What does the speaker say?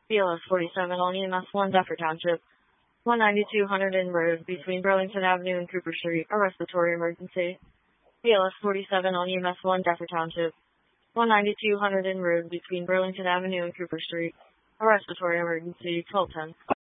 BLS 47 on EMS 1 Duffer Township. 192 Hunterdon Road between Burlington Avenue and Cooper Street. A respiratory emergency. BLS 47 on EMS 1 Duffer Township. 192 Hunterdon Road between Burlington Avenue and Cooper Street. A respiratory emergency. 1210.